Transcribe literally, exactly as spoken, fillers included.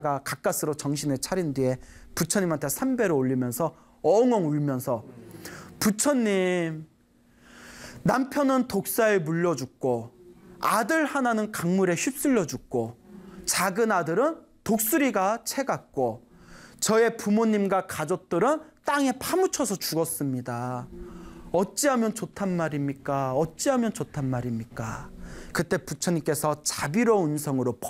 가까스로 정신을 차린 뒤에 부처님한테 삼배를 올리면서 엉엉 울면서 부처님, 남편은 독사에 물려 죽고 아들 하나는 강물에 휩쓸려 죽고 작은 아들은 독수리가 채갔고 저의 부모님과 가족들은 땅에 파묻혀서 죽었습니다. 어찌하면 좋단 말입니까? 어찌하면 좋단 말입니까? 그때 부처님께서 자비로운 음성으로